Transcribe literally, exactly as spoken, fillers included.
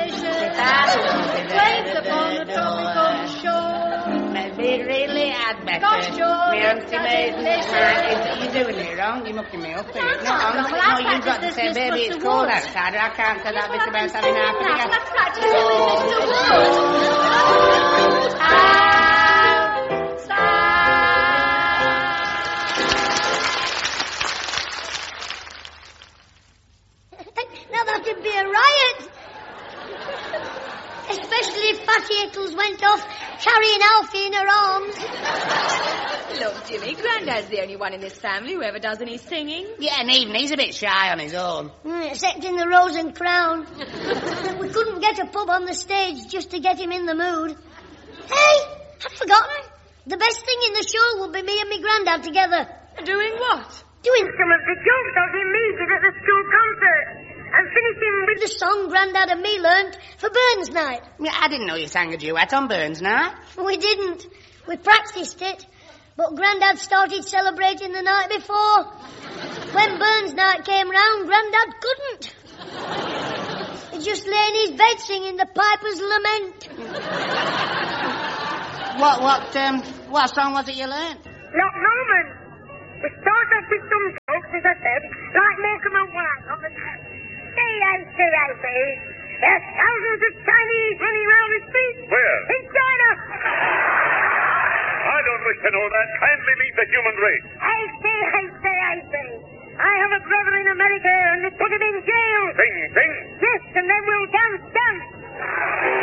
delicious. Waves upon the tropical shore. Maybe really had better. Gosh, George, Me auntie that's Maiden's delicious. right. You're doing it wrong. You're mucking me up here. That's No, not wrong. honestly, Well, I no, you've got to practiced say, this baby, with it's Mister cold Wood. outside. I can't say that bit about Yes, having half a well, drink. I practiced it with Mister Wood. Now that'd be a riot. Especially if Fatty Eccles went off carrying Alfie in her arms. Look, Jimmy, Grandad's the only one in this family who ever does any singing. Yeah, and even he's a bit shy on his own. Mm, except in the Rose and Crown. We couldn't get a pub on the stage just to get him in the mood. Hey, I'd forgotten. The best thing in the show would be me and me Grandad together. Doing what? Doing some of the jokes of him me did at the school concert. And finishing with the song Grandad and me learnt for Burns Night. Yeah, I didn't know you sang a duet on Burns Night. We didn't. We practiced it. But Grandad started celebrating the night before. When Burns Night came round, Grandad couldn't. He just lay in his bed singing the Piper's Lament. What, what, um, what song was it you learned? Not Roman. We started off with some jokes, as I said, like make 'em a wag on the test. Say, I say, I say, there's thousands of Chinese running around the streets. Where? In China. I don't wish to know that. Kindly leave the human race. I say, I say, I say. I have a brother in America, and they put him in jail. Sing, sing. Yes, and then we'll dance, dance.